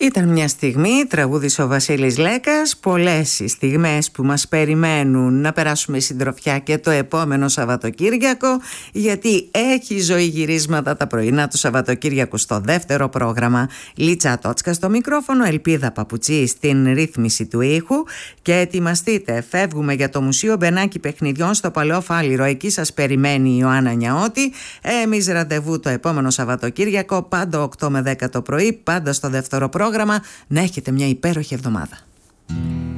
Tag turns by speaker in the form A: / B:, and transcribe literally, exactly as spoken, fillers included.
A: Ήταν μια στιγμή, τραγούδισε ο Βασίλης Λέκας. Πολλές οι στιγμές που μας περιμένουν να περάσουμε συντροφιά και το επόμενο Σαββατοκύριακο, γιατί έχει ζωή γυρίσματα τα πρωινά του Σαββατοκύριακου στο δεύτερο πρόγραμμα. Λίτσα Τότσκα στο μικρόφωνο, Ελπίδα Παπουτσή στην ρύθμιση του ήχου. Και ετοιμαστείτε, φεύγουμε για το Μουσείο Μπενάκη Παιχνιδιών στο Παλαιό Φάληρο. Εκεί σας περιμένει η Ιωάννα Νιαώτη. Εμείς ραντεβού το επόμενο Σαββατοκύριακο, πάντα οκτώ με δέκα το πρωί, πάντα στο δεύτερο πρόγραμμα. Να έχετε μια υπέροχη εβδομάδα.